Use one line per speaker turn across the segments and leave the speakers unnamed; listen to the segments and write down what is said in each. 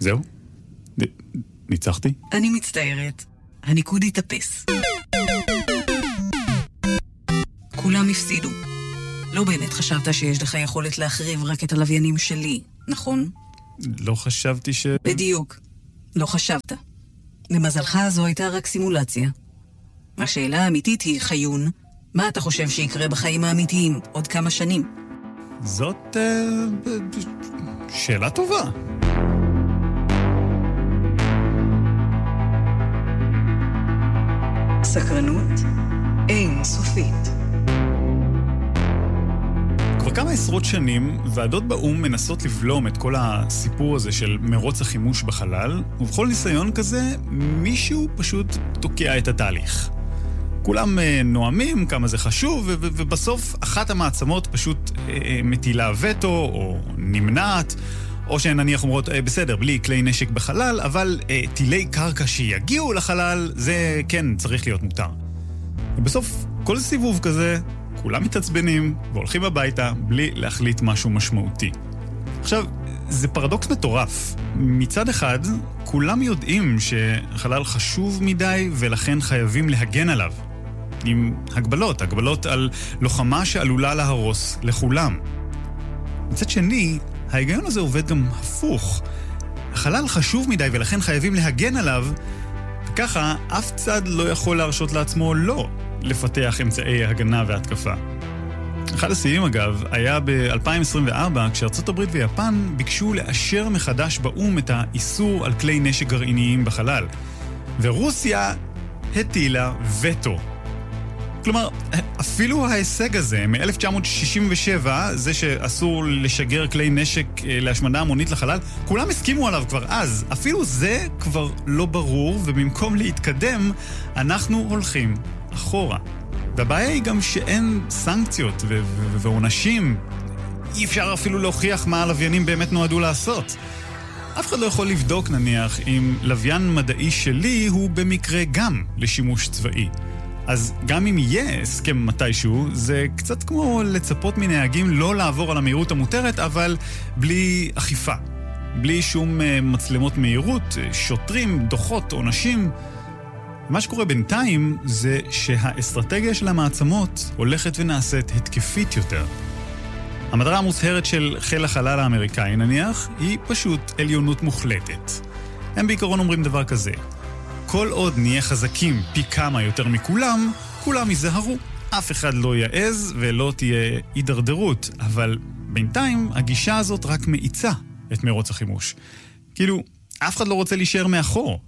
זהו? ניצחתי?
אני מצטערת. הניקוד התאפס. כולם הפסידו. לא באמת חשבת שיש לך יכולת להחריב רק את הלוויינים שלי, נכון?
לא חשבתי
בדיוק. לא חשבת. למזלך זו הייתה רק סימולציה. השאלה האמיתית היא, חיון, מה אתה חושב שיקרה בחיים האמיתיים עוד כמה שנים?
זאת שאלה טובה.
סקרנות אין סופית.
כבר כמה עשרות שנים ועדות באום מנסות לבלום את כל הסיפור הזה של מרוץ החימוש בחלל, ובכל ניסיון כזה מישהו פשוט תוקע את התהליך. כולם נועמים כמה זה חשוב, ובסוף אחת המעצמות פשוט מטילה וטו או נמנעת, או שהן נניח אומרות, בסדר, בלי כלי נשק בחלל, אבל טילי קרקע שיגיעו לחלל, זה כן צריך להיות מותר. ובסוף כל סיבוב כזה, כולם מתעצבנים והולכים הביתה בלי להחליט משהו משמעותי. עכשיו, זה פרדוקס מטורף. מצד אחד, כולם יודעים שהחלל חשוב מדי ולכן חייבים להגן עליו. עם הגבלות על לוחמה שעלולה להרוס לכולם. מצד שני, ההיגיון הזה עובד גם הפוך. החלל חשוב מדי ולכן חייבים להגן עליו, וככה אף צד לא יכול להרשות לעצמו לא לפתח אמצעי הגנה והתקפה. אחד השיאים אגב היה ב-2024 כשארצות הברית ויפן ביקשו לאשר מחדש באום את האיסור על כלי נשק גרעיניים בחלל. ורוסיה הטילה וטו. כלומר, אפילו ההישג הזה מ-1967, זה שאסור לשגר כלי נשק להשמדה המונית לחלל, כולם הסכימו עליו כבר אז. אפילו זה כבר לא ברור, ובמקום להתקדם, אנחנו הולכים אחורה. והבעיה היא גם שאין סנקציות ועונשים. אי אפשר אפילו להוכיח מה הלוויינים באמת נועדו לעשות. אף אחד לא יכול לבדוק, נניח, אם לוויין מדעי שלי הוא במקרה גם לשימוש צבאי. אז גם אם יהיה הסכם מתישהו, זה קצת כמו לצפות מנהגים לא לעבור על המהירות המותרת, אבל בלי אכיפה. בלי שום מצלמות מהירות, שוטרים, דוחות, עונשים. מה שקורה בינתיים זה שהאסטרטגיה של המעצמות הולכת ונעשית התקפית יותר. המטרה המוצהרת של חיל החלל האמריקאי, נניח, היא פשוט עליונות מוחלטת. הם בעיקרון אומרים דבר כזה: כל עוד נהיה חזקים פי כמה יותר מכולם, כולם ייזהרו. אף אחד לא יעז ולא תהיה הידרדרות, אבל בינתיים הגישה הזאת רק מאיצה את מרוץ החימוש. כאילו, אף אחד לא רוצה להישאר מאחור.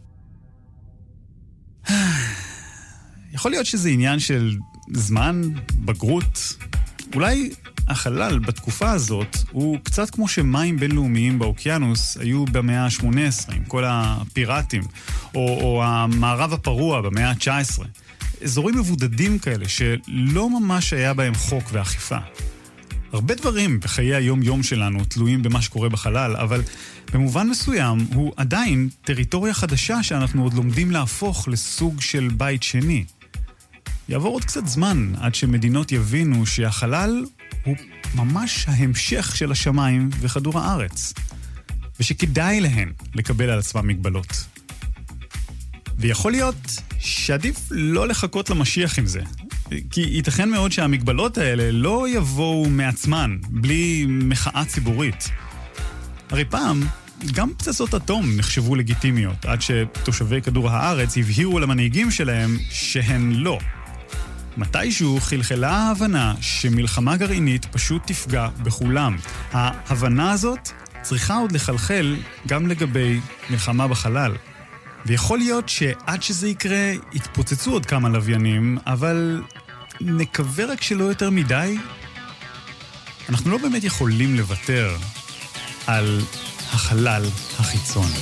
יכול להיות שזה עניין של זמן, בגרות. אולי החלל בתקופה הזאת הוא קצת כמו שמים בינלאומיים באוקיינוס היו במאה ה-18, עם כל הפיראטים, או המערב הפרוע במאה ה-19. אזורים מבודדים כאלה שלא ממש היה בהם חוק ואכיפה. הרבה דברים בחיי היום-יום שלנו תלויים במה שקורה בחלל, אבל במובן מסוים הוא עדיין טריטוריה חדשה שאנחנו עוד לומדים להפוך לסוג של בית שני. יעבור עוד קצת זמן עד שמדינות יבינו שהחלל הוא ממש ההמשך של השמיים וכדור הארץ, ושכדאי להן לקבל על עצמם מגבלות. ויכול להיות שעדיף לא לחכות למשיח עם זה, כי ייתכן מאוד שהמגבלות האלה לא יבואו מעצמן, בלי מחאה ציבורית. הרי פעם, גם פצצות אטום נחשבו לגיטימיות, עד שתושבי כדור הארץ הבהירו למנהיגים שלהם שהן לא. מתישהו חלחלה ההבנה שמלחמה גרעינית פשוט תפגע בכולם. ההבנה הזאת צריכה עוד לחלחל גם לגבי מלחמה בחלל. ויכול להיות שעד שזה יקרה יתפוצצו עוד כמה לוויינים, אבל נקווה רק שלא יותר מדי. אנחנו לא באמת יכולים לוותר על החלל החיצון.